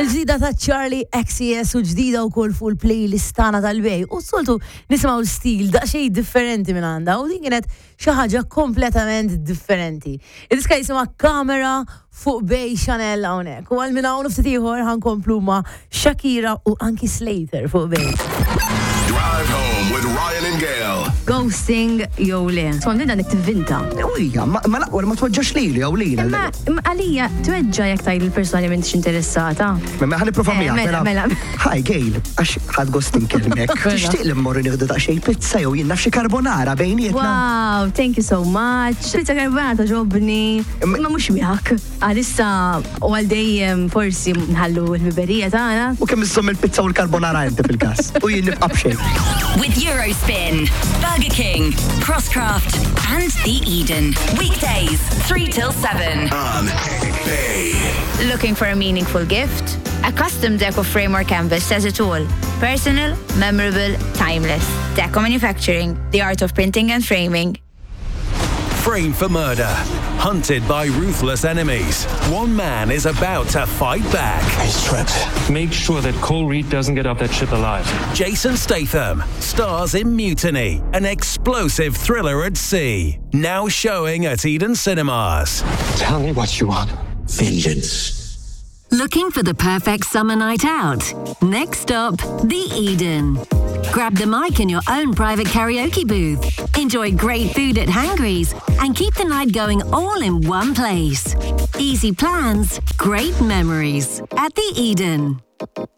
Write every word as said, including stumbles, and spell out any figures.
Il-ġdida ta' Charlie X C S u ġdida u kol full playlist tana tal-bej. U s-soltu nisimaw l-stil da' xej differenti minn għanda u din kienet xaħġa kompletament differenti. Id-diska jisima Kamera fuq bej Chanel għonek. U għal minna għunu ftitiħor ħankomplu ma' Shakira u anki Slater fuq bej. Drive home with Ryan and Gail. Ghosting jew le. Skomni dan it-tivvinta. Uwija, ma laqwar ma tweġġax lili jew lila. Ma għalija tweġġa jekk tajli l-persona li m'intix interessata. Ma ħalli profa mija. Mela, mela. Hi Gail, għax ħad ghosting kelmek. Tixtieq li mmorru nieħdu ta' xej pizza jew jien naf xi carbonara bejnietna. Wow, thank you so much. Pizza carbonara ġobni. Ma mhux miegħek. Għalissa u għal dejjem forsi nħallu l-biberija tagħna. U kemm issom il-pizza u l-carbonara inti fil-każ. U jien nibqa' b'xejn. With Eurospin, Burger King, Crosscraft, and The Eden. Weekdays, three till seven. On Bay. Looking for a meaningful gift? A custom deco frame or canvas says it all. Personal, memorable, timeless. Deco Manufacturing, the art of printing and framing. Framed for murder, hunted by ruthless enemies. One man is about to fight back. He's trapped. Make sure that Cole Reed doesn't get off that ship alive. Jason Statham stars in Mutiny, an explosive thriller at sea. Now showing at Eden Cinemas. Tell me what you want. Vengeance. Looking for the perfect summer night out? Next stop, The Eden. Grab the mic in your own private karaoke booth. Enjoy great food at Hangry's and keep the night going all in one place. Easy plans, great memories at The Eden.